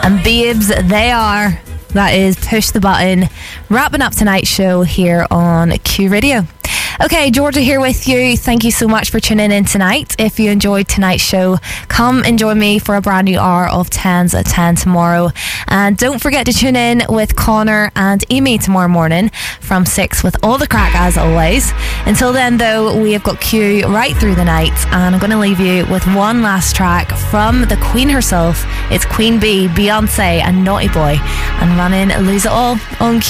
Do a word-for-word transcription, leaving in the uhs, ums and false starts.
And babes, they are. That is Push the Button, wrapping up tonight's show here on Q Radio. Okay, Georgia here with you. Thank you so much for tuning in tonight. If you enjoyed tonight's show, come and join me for a brand new hour of tens at ten tomorrow. And don't forget to tune in with Connor and Amy tomorrow morning from six with all the crack as always. Until then, though, we have got Q right through the night, and I'm going to leave you with one last track from the Queen herself. It's Queen Bee, Beyonce and Naughty Boy, and Running Lose It All on Q.